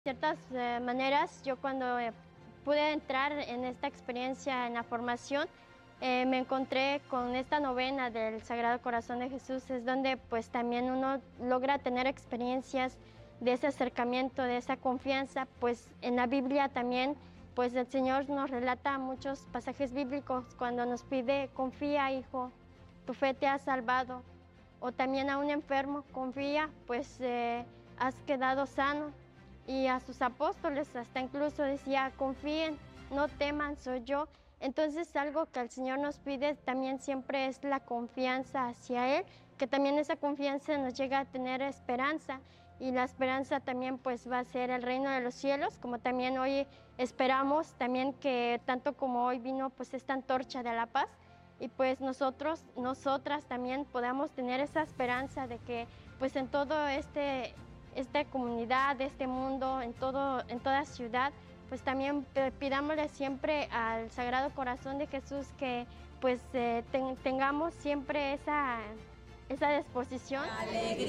ciertas maneras, yo cuando pude entrar en esta experiencia en la formación, me encontré con esta novena del Sagrado Corazón de Jesús, es donde pues también uno logra tener experiencias de ese acercamiento, de esa confianza. Pues en la Biblia también pues el Señor nos relata muchos pasajes bíblicos cuando nos pide: confía, hijo, tu fe te ha salvado. O también a un enfermo: confía, pues has quedado sano. Y a sus apóstoles hasta incluso decía: confíen, no teman, soy yo. Entonces algo que el Señor nos pide también siempre es la confianza hacia Él, que también esa confianza nos llega a tener esperanza, y la esperanza también pues va a ser el reino de los cielos, como también hoy esperamos también que tanto como hoy vino pues esta antorcha de la paz, y pues nosotras también podamos tener esa esperanza de que pues en todo esta comunidad, este mundo, en toda ciudad, pues también pidámosle siempre al Sagrado Corazón de Jesús que pues tengamos siempre esa disposición.